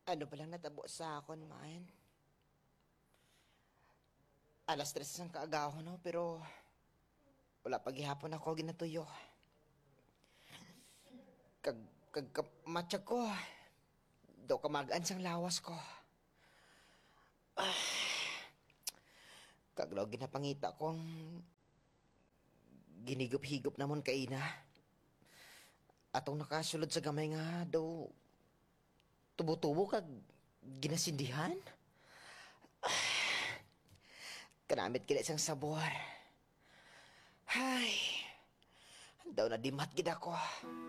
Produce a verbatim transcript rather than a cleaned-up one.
Ano ba lang natabo sa akon, man? Alas tres ang kaagaho, no? Pero wala pa gihapon ako ginatuyo. Kag, kag, kag matsyag ko. Do ka magaan sang lawas ko. Kag law ginapangita kong ginigup-higup namon kaina. Atong nakasulod sa gamay nga daw tubo-tubo kag ginasindihan. Kanamit kila isang sabor. Hay, daw na dimat gid ako.